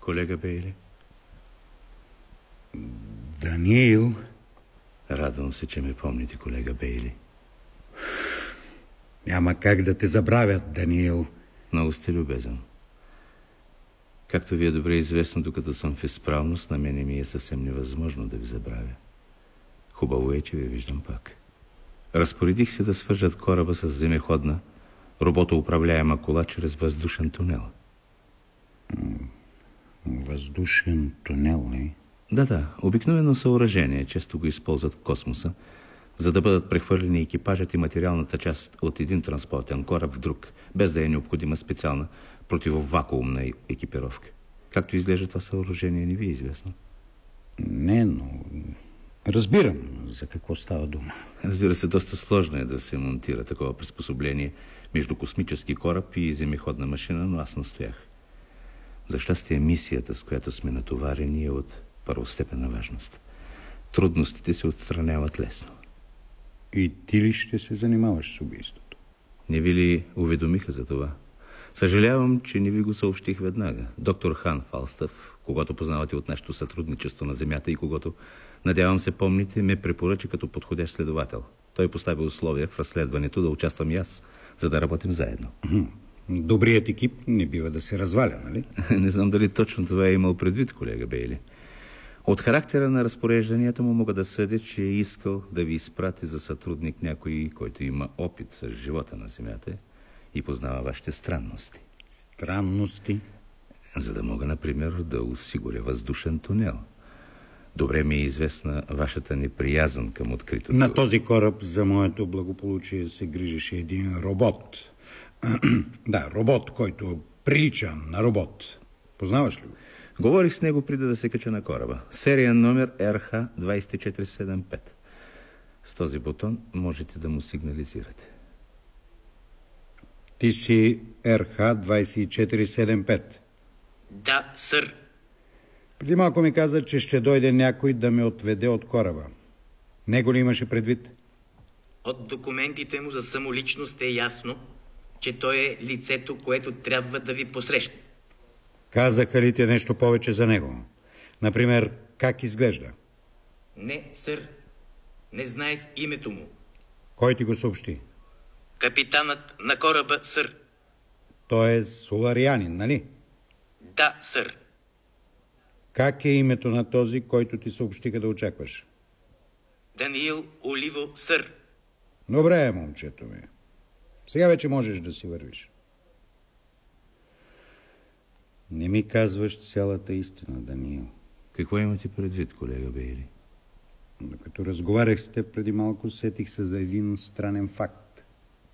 колега Бейли? Даниил. Радвам се, че ме помните, колега Бейли. Няма как да те забравят, Даниил. Много сте любезен. Както ви е добре известно, докато съм в изправност, на мене ми е съвсем невъзможно да ви забравя. Хубаво е, че ви виждам пак. Разпоредих се да свържат кораба с земеходна, роботоуправляема кола чрез въздушен тунел. Въздушен тунел, ли? Да, обикновено съоръжение. Често го използват в космоса, за да бъдат прехвърлени екипажът и материалната част от един транспортен кораб в друг, без да е необходима специална противовакуумна екипировка. Както изглежда това съоръжение, не ви е известно? Не, но разбирам за какво става дума. Разбира се, доста сложно е да се монтира такова приспособление между космически кораб и земеходна машина, но аз настоях. За щастие, мисията, с която сме натоварени, е от първостепенна важност. Трудностите се отстраняват лесно. И ти ли ще се занимаваш с убийството? Не ви ли уведомиха за това? Съжалявам, че не ви го съобщих веднага. Доктор Хан Фалстъв, когато познавате от нашето сътрудничество на Земята и когато, надявам се, помните, ме препоръча като подходящ следовател. Той постави условия в разследването да участвам и аз, за да работим заедно. Добрият екип не бива да се разваля, нали? Не знам дали точно това е имал предвид, колега Бейли. От характера на разпорежданията му мога да съдя, че е искал да ви изпрати за сътрудник някой, който има опит с живота на Земята и познава вашите странности. Странности? За да мога, например, да осигуря въздушен тунел. Добре ми е известна вашата неприязън към откритото. На този кораб за моето благополучие се грижеше един робот. Да, робот, който прилича на робот. Познаваш ли го? Говорих с него преди да се кача на кораба. Сериен номер RH2475. С този бутон можете да му сигнализирате. Ти си RH2475. Да, сър. Преди малко ми каза, че ще дойде някой да ме отведе от кораба. Него ли имаше предвид? От документите му за самоличност е ясно, че той е лицето, което трябва да ви посрещне. Казаха ли ти нещо повече за него? Например, как изглежда? Не, сър. Не знаех името му. Кой ти го съобщи? Капитанът на кораба, сър. Той е соларианин, нали? Да, сър. Как е името на този, който ти съобщиха да очакваш? Даниил Оливо, сър. Добре, момчето ми. Сега вече можеш да си вървиш. Не ми казваш цялата истина, Даниил. Какво имате предвид, колега Бейли? Докато разговарях с теб преди малко, сетих се за един странен факт.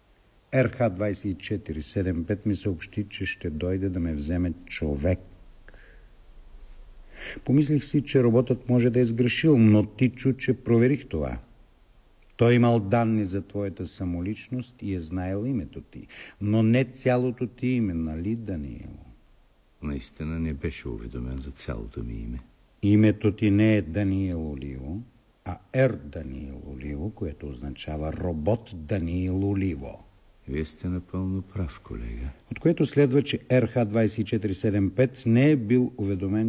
RH2475 ми съобщи, че ще дойде да ме вземе човек. Помислих си, че роботът може да е сгрешил, но ти чу, че проверих това. Той имал данни за твоята самоличност и е знаел името ти, но не цялото ти име, нали, Даниил? Наистина не беше уведомен за цялото ми име. Името ти не е Даниил Оливо, а Даниил Оливо, което означава робот Даниил Оливо. Вие сте напълно прав, колега. От което следва, че RH2475 не е бил уведомен,